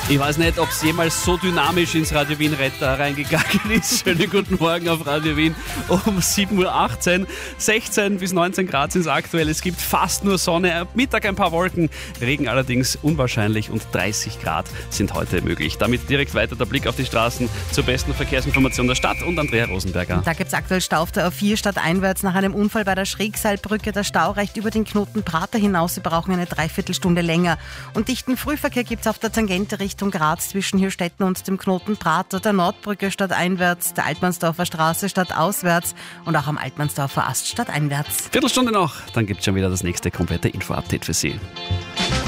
Ich weiß nicht, ob es jemals so dynamisch ins Radio Wien Retter reingegangen ist. Schönen guten Morgen auf Radio Wien um 7.18 Uhr. 16 bis 19 Grad sind es aktuell. Es gibt fast nur Sonne. Ab Mittag ein paar Wolken. Regen allerdings unwahrscheinlich und 30 Grad sind heute möglich. Damit direkt weiter der Blick auf die Straßen zur besten Verkehrsinformation der Stadt und Andrea Rosenberger. Da gibt es aktuell Stau auf der A4 stadteinwärts nach einem Unfall bei der Schrägseilbrücke. Der Stau reicht über den Knoten Prater hinaus. Sie brauchen eine Dreiviertelstunde länger. Und dichten Frühverkehr gibt es auf der Tangente Richtung Graz zwischen Hirstetten und dem Knoten Prater, der Nordbrücke stadteinwärts, der Altmannsdorfer Straße stadtauswärts und auch am Altmannsdorfer Ast stadteinwärts. Viertelstunde noch, dann gibt es schon wieder das nächste komplette Info-Update für Sie.